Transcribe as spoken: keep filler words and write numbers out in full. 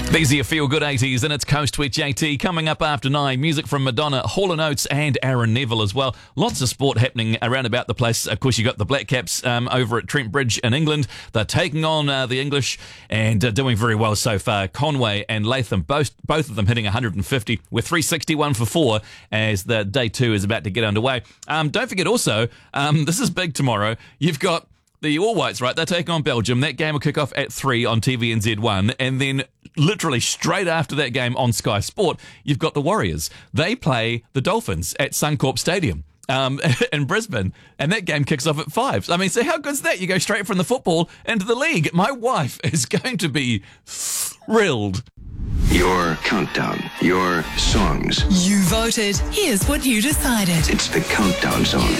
These are your feel-good eighties, and it's Coast with J T. Coming up after nine, music from Madonna, Hall and Oates, and Aaron Neville as well. Lots of sport happening around about the place. Of course, you got the Black Caps um, over at Trent Bridge in England. They're taking on uh, the English and uh, doing very well so far. Conway and Latham, both both of them hitting one hundred fifty with three sixty-one for four as the day two is about to get underway. Um, don't forget also, um, this is big tomorrow. You've got the All Whites, right? They're taking on Belgium. That game will kick off at three on T V N Z one. And then literally straight after that game on Sky Sport, you've got the Warriors. They play the Dolphins at Suncorp Stadium um, in Brisbane. And that game kicks off at five. I mean, so how good's that? You go straight from the football into the league. My wife is going to be thrilled. Your countdown, your songs. You voted. Here's what you decided. It's the Countdown Song.